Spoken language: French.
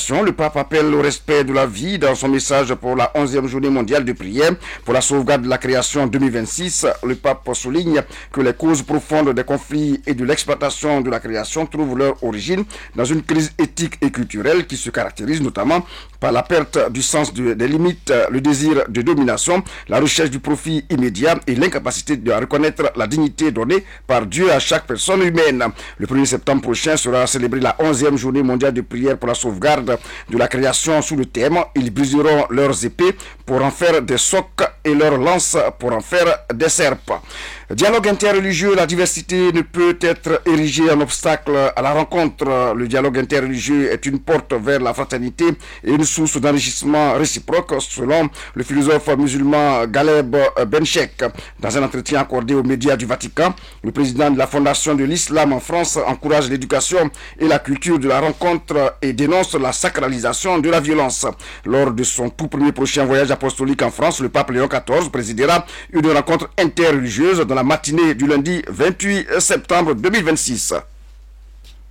création, le pape appelle au respect de la vie dans son message pour la 11e journée mondiale de prière pour la sauvegarde de la création 2026. Le pape souligne que les causes profondes des conflits et de l'exploitation de la création trouvent leur origine dans une crise éthique et culturelle qui se caractérise notamment par la perte du sens des limites, le désir de domination, la recherche du profit immédiat et l'incapacité de reconnaître la dignité donnée par Dieu à chaque personne humaine. Le 1er septembre prochain sera célébrée la 11e journée mondiale de prière pour la sauvegarde de la création sous le thème « Ils briseront leurs épées pour en faire des socs et leurs lances pour en faire des serpes ». Dialogue interreligieux, la diversité ne peut être érigée en obstacle à la rencontre. Le dialogue interreligieux est une porte vers la fraternité et une source d'enrichissement réciproque, selon le philosophe musulman Ghaleb Benchek. Dans un entretien accordé aux médias du Vatican, le président de la Fondation de l'Islam en France encourage l'éducation et la culture de la rencontre et dénonce la sacralisation de la violence. Lors de son tout premier prochain voyage apostolique en France, le pape Léon XIV présidera une rencontre interreligieuse dans la matinée du lundi 28 septembre 2026.